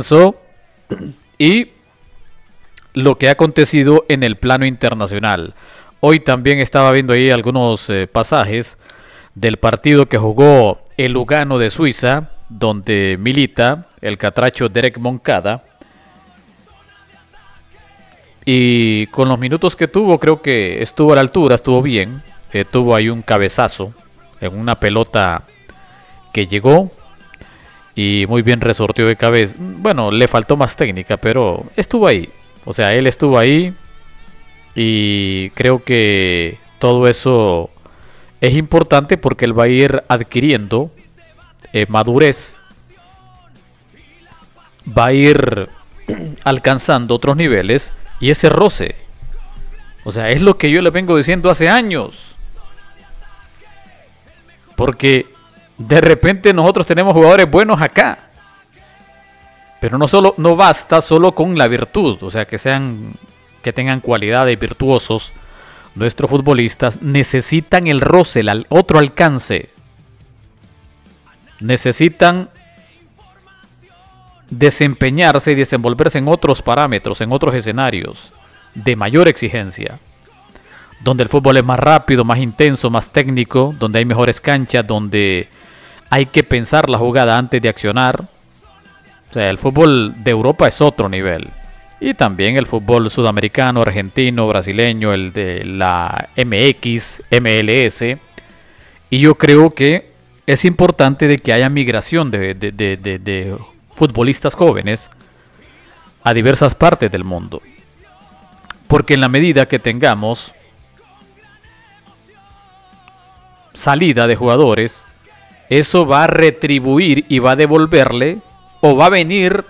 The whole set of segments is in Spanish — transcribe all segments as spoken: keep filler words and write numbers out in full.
eso y lo que ha acontecido en el plano internacional. Hoy también estaba viendo ahí algunos eh, pasajes del partido que jugó el Lugano de Suiza, donde milita el catracho Derek Moncada. Y con los minutos que tuvo, creo que estuvo a la altura, estuvo bien. Eh, tuvo ahí un cabezazo en una pelota que llegó y muy bien resortió de cabeza. Bueno, le faltó más técnica, pero estuvo ahí. O sea, él estuvo ahí y creo que todo eso es importante porque él va a ir adquiriendo eh, madurez, va a ir alcanzando otros niveles y ese roce. O sea, es lo que yo le vengo diciendo hace años. Porque de repente nosotros tenemos jugadores buenos acá. Pero no solo no basta solo con la virtud, o sea, que sean que tengan cualidades virtuosos. Nuestros futbolistas necesitan el roce, el otro alcance. Necesitan desempeñarse y desenvolverse en otros parámetros, en otros escenarios de mayor exigencia, donde el fútbol es más rápido, más intenso, más técnico, donde hay mejores canchas, donde hay que pensar la jugada antes de accionar. O sea, el fútbol de Europa es otro nivel. Y también el fútbol sudamericano, argentino, brasileño, el de la M X, M L S. Y yo creo que es importante de que haya migración de, de, de, de, de futbolistas jóvenes a diversas partes del mundo. Porque en la medida que tengamos salida de jugadores, eso va a retribuir y va a devolverle, o va a venir,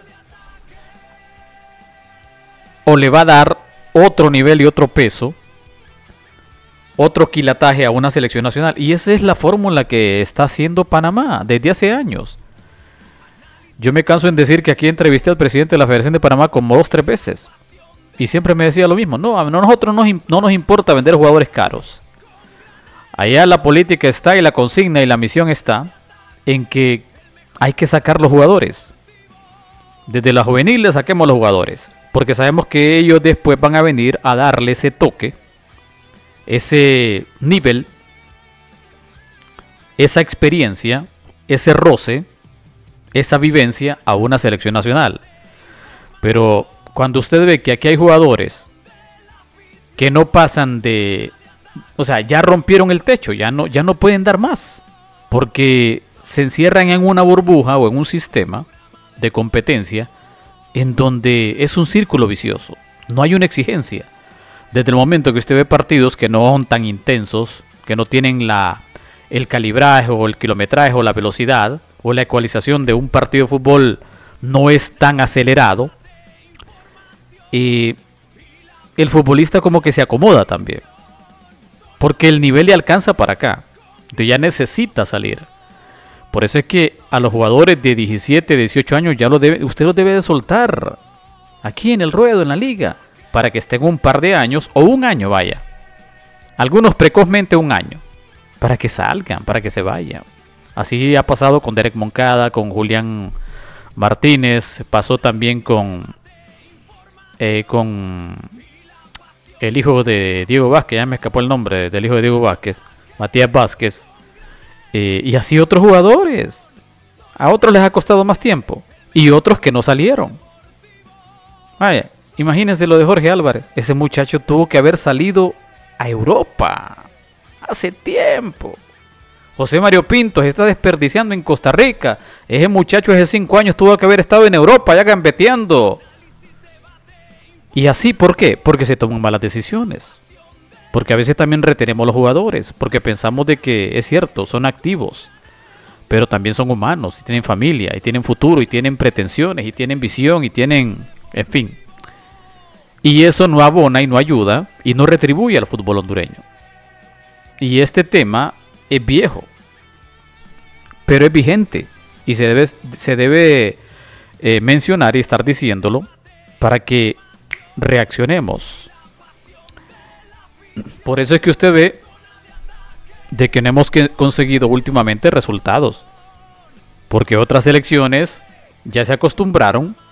o le va a dar otro nivel y otro peso, otro quilataje a una selección nacional. Y esa es la fórmula que está haciendo Panamá desde hace años. Yo me canso en decir que aquí entrevisté al presidente de la Federación de Panamá como dos, tres veces. Y siempre me decía lo mismo. No, a nosotros no, no nos importa vender jugadores caros. Allá la política está y la consigna y la misión está en que hay que sacar los jugadores. Desde la juvenil le saquemos los jugadores. Porque sabemos que ellos después van a venir a darle ese toque, ese nivel, esa experiencia, ese roce, esa vivencia a una selección nacional. Pero cuando usted ve que aquí hay jugadores que no pasan de... O sea, ya rompieron el techo, ya no, ya no pueden dar más. Porque se encierran en una burbuja o en un sistema de competencia en donde es un círculo vicioso. No hay una exigencia. Desde el momento que usted ve partidos que no son tan intensos, que no tienen la, el calibraje o el kilometraje o la velocidad o la ecualización de un partido de fútbol no es tan acelerado, y el futbolista como que se acomoda también. Porque el nivel le alcanza para acá. Entonces ya necesita salir. Por eso es que a los jugadores de diecisiete, dieciocho años ya lo debe, usted los debe de soltar aquí en el ruedo, en la liga, para que estén un par de años o un año, vaya. Algunos precozmente un año, para que salgan, para que se vayan. Así ha pasado con Derek Moncada, con Julián Martínez, pasó también con eh, con el hijo de Diego Vázquez, ya me escapó el nombre del hijo de Diego Vázquez, Matías Vázquez. Eh, y así otros jugadores. A otros les ha costado más tiempo. Y otros que no salieron. Vaya, imagínense lo de Jorge Álvarez. Ese muchacho tuvo que haber salido a Europa hace tiempo. José Mario Pinto se está desperdiciando en Costa Rica. Ese muchacho hace cinco años tuvo que haber estado en Europa ya gambeteando. Y así, ¿por qué? Porque se toman malas decisiones. Porque a veces también retenemos los jugadores, porque pensamos de que es cierto, son activos, pero también son humanos, y tienen familia, y tienen futuro, y tienen pretensiones, y tienen visión, y tienen, en fin. Y eso no abona y no ayuda, y no retribuye al fútbol hondureño. Y este tema es viejo, pero es vigente, y se debe, se debe eh, mencionar y estar diciéndolo para que reaccionemos. Por eso es que usted ve de que no hemos que conseguido últimamente resultados. Porque otras selecciones ya se acostumbraron